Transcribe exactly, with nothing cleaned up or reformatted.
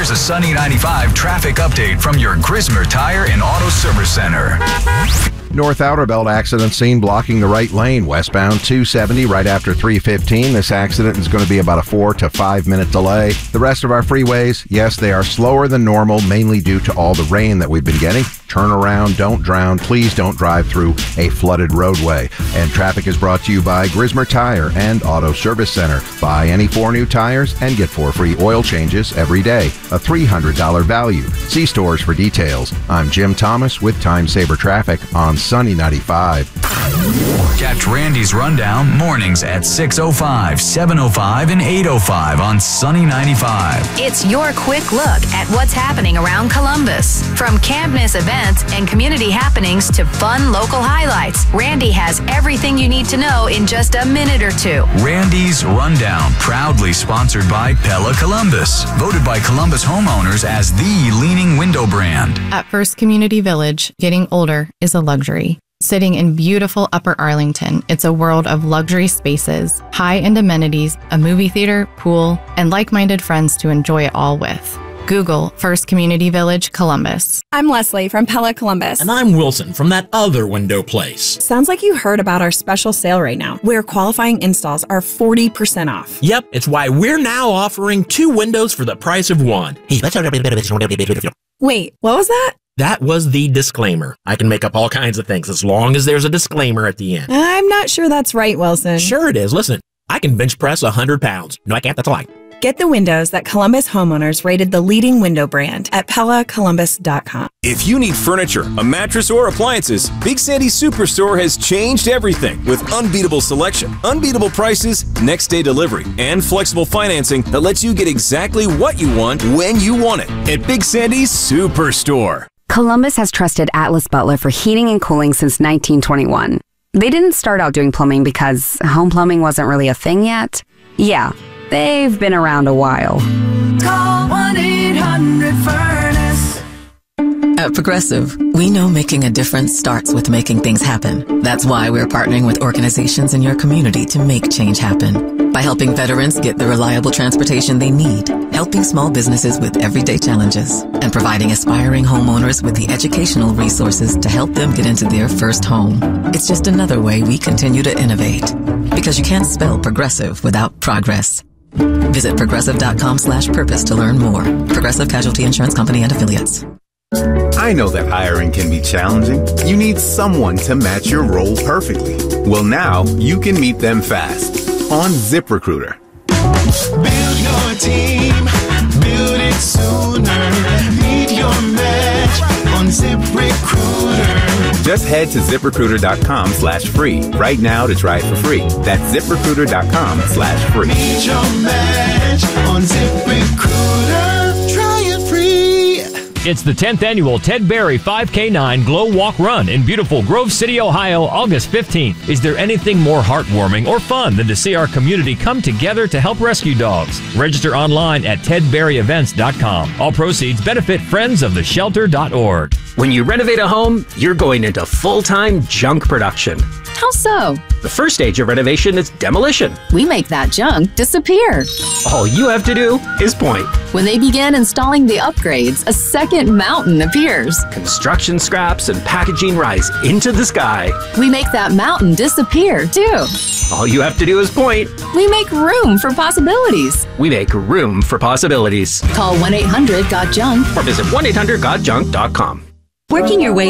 Here's a Sunny ninety-five traffic update from your Grismer Tire and Auto Service Center. North Outer Belt accident scene blocking the right lane, westbound two seventy right after three fifteen. This accident is going to be about a four to five minute delay. The rest of our freeways, yes, they are slower than normal, mainly due to all the rain that we've been getting. Turn around, don't drown. Please don't drive through a flooded roadway. And traffic is brought to you by Grismer Tire and Auto Service Center. Buy any four new tires and get four free oil changes every day. A three hundred dollars value. See stores for details. I'm Jim Thomas with Time Saver Traffic on Sunny ninety-five. Catch Randy's Rundown mornings at six oh five, seven oh five, and eight oh five on Sunny ninety-five. It's your quick look at what's happening around Columbus. From campus events and community happenings to fun local highlights, Randy has everything you need to know in just a minute or two. Randy's Rundown, proudly sponsored by Pella Columbus, voted by Columbus homeowners as the leading window brand. At First Community Village, getting older is a luxury. Sitting in beautiful Upper Arlington, it's a world of luxury spaces, high-end amenities, a movie theater, pool, and like-minded friends to enjoy it all with. Google First Community Village, Columbus. I'm Leslie from Pella Columbus. And I'm Wilson from that other window place. Sounds like you heard about our special sale right now, where qualifying installs are forty percent off. Yep, it's why we're now offering two windows for the price of one. Wait, what was that? That was the disclaimer. I can make up all kinds of things as long as there's a disclaimer at the end. I'm not sure that's right, Wilson. Sure it is. Listen, I can bench press one hundred pounds. No, I can't. That's a lie. Get the windows that Columbus homeowners rated the leading window brand at Pella Columbus dot com. If you need furniture, a mattress, or appliances, Big Sandy's Superstore has changed everything with unbeatable selection, unbeatable prices, next day delivery, and flexible financing that lets you get exactly what you want when you want it at Big Sandy's Superstore. Columbus has trusted Atlas Butler for heating and cooling since nineteen twenty-one. They didn't start out doing plumbing because home plumbing wasn't really a thing yet. Yeah, they've been around a while. Call one eight hundred furnace. At Progressive, we know making a difference starts with making things happen. That's why we're partnering with organizations in your community to make change happen. By helping veterans get the reliable transportation they need, helping small businesses with everyday challenges, and providing aspiring homeowners with the educational resources to help them get into their first home. It's just another way we continue to innovate. Because you can't spell progressive without progress. Visit progressive.com slash purpose to learn more. Progressive Casualty Insurance Company and Affiliates. I know that hiring can be challenging. You need someone to match your role perfectly. Well, now you can meet them fast on ZipRecruiter. Build your team, build it sooner. Meet your match on ZipRecruiter. Just head to ZipRecruiter.com slash free right now to try it for free. That's ZipRecruiter.com slash free. Meet your match on ZipRecruiter. Try it free. It's the tenth annual Ted Berry five K nine Glow Walk Run in beautiful Grove City, Ohio, August fifteenth. Is there anything more heartwarming or fun than to see our community come together to help rescue dogs? Register online at ted berry events dot com. All proceeds benefit friends of the shelter dot org. When you renovate a home, you're going into full-time junk production. How so? The first stage of renovation is demolition. We make that junk disappear. All you have to do is point. When they begin installing the upgrades, a second mountain appears. Construction scraps and packaging rise into the sky. We make that mountain disappear, too. All you have to do is point. We make room for possibilities. We make room for possibilities. Call one eight hundred got junk or visit one eight hundred got junk dot com. Working your way